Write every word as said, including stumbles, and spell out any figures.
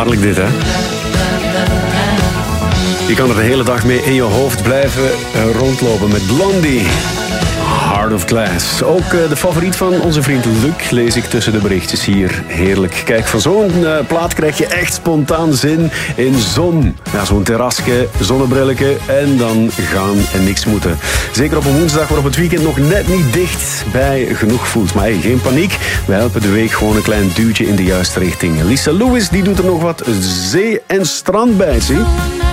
Wonderbaarlijk dit, hè? Je kan er de hele dag mee in je hoofd blijven rondlopen met Blondie. Heart of Glass. Ook uh, de favoriet van onze vriend Luc lees ik tussen de berichtjes hier. Heerlijk. Kijk, van zo'n uh, plaat krijg je echt spontaan zin in zon. Ja, zo'n terrasje, zonnebrilletje en dan gaan en niks moeten. Zeker op een woensdag waarop het weekend nog net niet dicht bij genoeg voelt. Maar hey, geen paniek. We helpen de week gewoon een klein duwtje in de juiste richting. Lisa Lewis die doet er nog wat zee- en strand bij, zie.